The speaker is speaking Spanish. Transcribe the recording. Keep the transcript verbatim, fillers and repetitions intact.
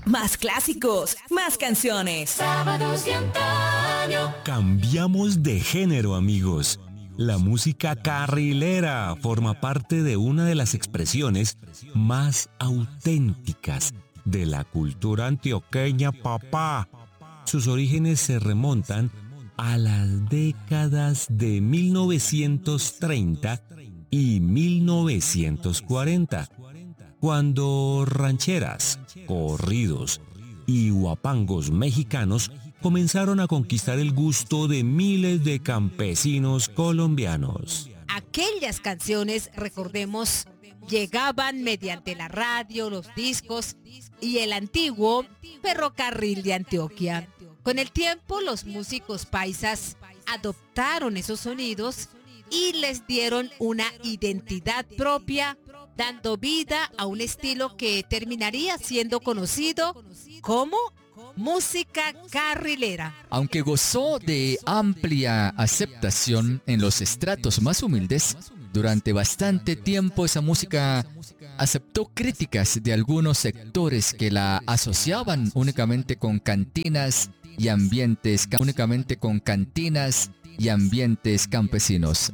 Más clásicos, más canciones. Sábados de antaño. Cambiamos de género, amigos. La música carrilera forma parte de una de las expresiones más auténticas de la cultura antioqueña, papá. Sus orígenes se remontan a las décadas de mil novecientos treinta y mil novecientos cuarenta, cuando rancheras, corridos y huapangos mexicanos comenzaron a conquistar el gusto de miles de campesinos colombianos. Aquellas canciones, recordemos, llegaban mediante la radio, los discos y el antiguo ferrocarril de Antioquia. Con el tiempo, los músicos paisas adoptaron esos sonidos y les dieron una identidad propia, dando vida a un estilo que terminaría siendo conocido como música carrilera. Aunque gozó de amplia aceptación en los estratos más humildes, durante bastante tiempo esa música aceptó críticas de algunos sectores que la asociaban únicamente con cantinas y ambientes, únicamente con cantinas y ambientes campesinos.